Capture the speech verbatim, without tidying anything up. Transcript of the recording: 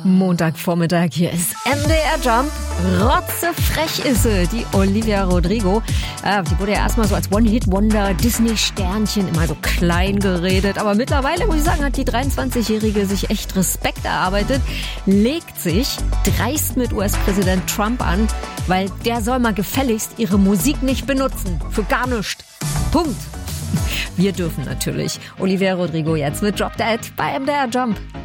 Montagvormittag, hier ist M D R Jump. Rotzefrech ist sie, die Olivia Rodrigo. Äh, die wurde ja erstmal so als One-Hit-Wonder, Disney-Sternchen, immer so klein geredet. Aber mittlerweile, muss ich sagen, hat die dreiundzwanzigjährige sich echt Respekt erarbeitet. Legt sich dreist mit U S-Präsident Trump an, weil der soll mal gefälligst ihre Musik nicht benutzen. Für gar nichts. Punkt. Wir dürfen natürlich. Olivia Rodrigo jetzt mit Drop Dead bei M D R Jump.